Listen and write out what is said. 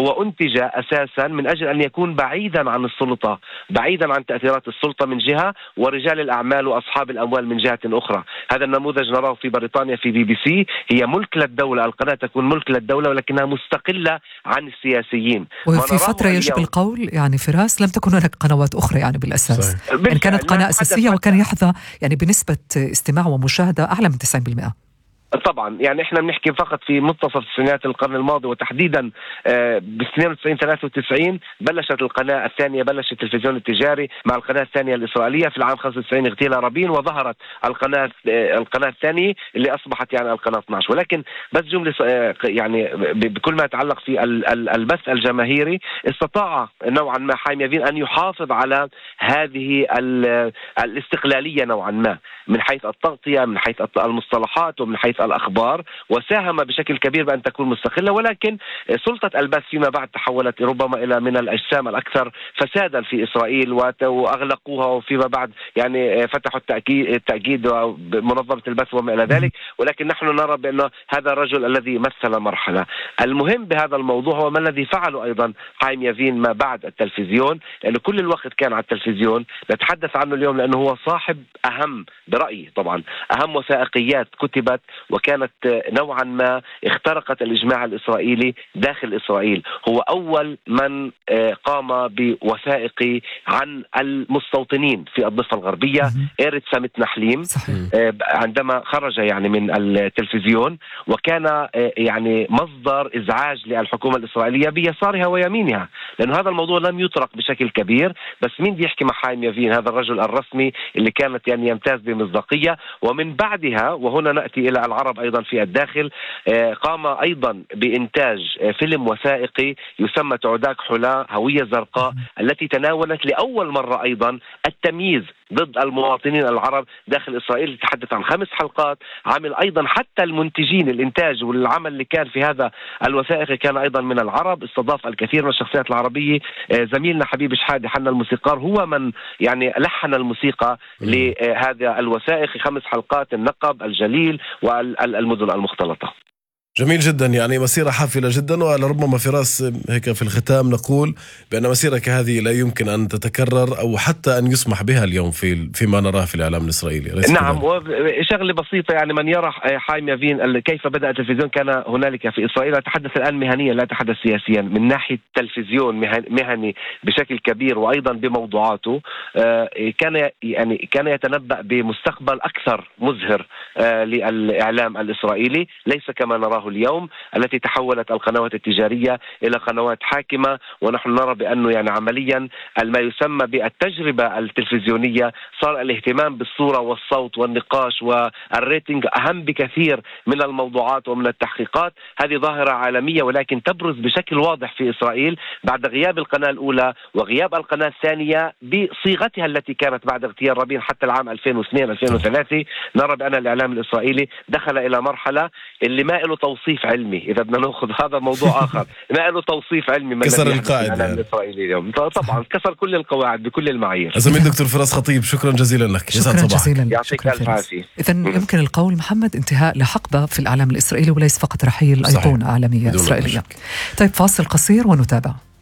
هو أنتج أساسا من أجل أن يكون بعيدا عن السلطة، بعيدا عن تأثيرات السلطة من جهة ورجال الأعمال وأصحاب الأموال من جهة أخرى. هذا النموذج نراه في بريطانيا في BBC، هي ملك للدولة، القناة تكون ملك للدولة ولكنها مستقلة عن السياسيين. وفي فترة يجب القول يعني فراس لم تكن هناك قنوات أخرى يعني بالأساس، يعني كانت قناة أساسية وكان يحظى يعني بنسبة استماع ومشاهدة أعلى من 90%. طبعا يعني احنا بنحكي فقط في منتصف تسعينات القرن الماضي، وتحديدا ب 92 93 بلشت القناة الثانية، بلش التلفزيون التجاري مع القناة الثانية الإسرائيلية. في العام 95 اغتيل رابين وظهرت القناة الثانية اللي أصبحت يعني القناة 12. ولكن بس جملة يعني بكل ما يتعلق في البث الجماهيري، استطاع نوعا ما حايم يافين أن يحافظ على هذه الاستقلالية نوعا ما من حيث التغطية، من حيث المصطلحات، ومن حيث الأخبار، وساهم بشكل كبير بأن تكون مستقلة. ولكن سلطة البث فيما بعد تحولت ربما إلى من الأجسام الأكثر فسادا في إسرائيل وأغلقوها، وفيما بعد يعني فتحوا التأكيد ومنظمة البث وما إلى ذلك. ولكن نحن نرى بأن هذا الرجل الذي مثل مرحلة. المهم بهذا الموضوع هو ما الذي فعله أيضا حايم يافين ما بعد التلفزيون، لأنه كل الوقت كان على التلفزيون. نتحدث عنه اليوم لأنه هو صاحب أهم، برأيي طبعا، أهم وثائقيات كتبت وكانت نوعا ما اخترقت الإجماع الإسرائيلي داخل إسرائيل. هو أول من قام بوثائقي عن المستوطنين في الضفة الغربية، إيرت سامت نحليم، عندما خرج يعني من التلفزيون، وكان يعني مصدر إزعاج للحكومة الإسرائيلية بيسارها ويمينها، لأن هذا الموضوع لم يطرق بشكل كبير. بس مين بيحكي مع حايم يافين؟ هذا الرجل الرسمي اللي كانت يعني يمتاز بمصداقية. ومن بعدها، وهنا نأتي إلى العرب أيضا في الداخل، قام أيضا بإنتاج فيلم وثائقي يسمى تعداك حلا هوية زرقاء، التي تناولت لأول مرة أيضا التمييز ضد المواطنين العرب داخل إسرائيل. يتحدث عن 5 حلقات. عمل أيضا حتى المنتجين، الإنتاج والعمل اللي كان في هذا الوثائقي كان أيضا من العرب. استضاف الكثير من الشخصيات العربية. زميلنا حبيب شحادة حنا الموسيقار هو من يعني لحن الموسيقى لهذا الوثائقي. 5 حلقات، النقب، الجليل والمدن المختلطة. جميل جدا، يعني مسيرة حافلة جدا. ولربما فراس هيك في الختام نقول بأن مسيرة كهذه لا يمكن أن تتكرر أو حتى أن يسمح بها اليوم فيما نراه في الإعلام الإسرائيلي. نعم، وشغلة بسيطة يعني من يرى حايم يافين كيف بدأ التلفزيون، كان هنالك في إسرائيل، أتحدث الآن مهنيا لا أتحدث سياسيا، من ناحية تلفزيون مهني بشكل كبير وأيضا بموضوعاته، كان يتنبأ بمستقبل أكثر مزهر للإعلام الإسرائيلي، ليس كما نراه اليوم التي تحولت القنوات التجارية إلى قنوات حاكمة. ونحن نرى بأنه يعني عمليا ما يسمى بالتجربة التلفزيونية صار الاهتمام بالصورة والصوت والنقاش والريتنج أهم بكثير من الموضوعات ومن التحقيقات. هذه ظاهرة عالمية ولكن تبرز بشكل واضح في إسرائيل بعد غياب القناة الأولى وغياب القناة الثانية بصيغتها التي كانت بعد اغتيال رابين حتى العام 2002-2003. نرى بأن الإعلام الإسرائيلي دخل إلى مرحلة اللي ما له توصيف علمي، إذا بدنا نأخذ هذا موضوع آخر، ما له توصيف علمي، كسر القاعدة الإسرائيلي اليوم. طبعا كسر كل القواعد بكل المعايير. زميل دكتور فراس خطيب، شكرا جزيلا لك. شكرا جزيلا. يعطيك ألف عافية. إذن يمكن القول محمد انتهاء لحقبة في الإعلام الإسرائيلي وليس فقط رحيل أيقونة عالمية إسرائيلية. طيب فاصل قصير ونتابع.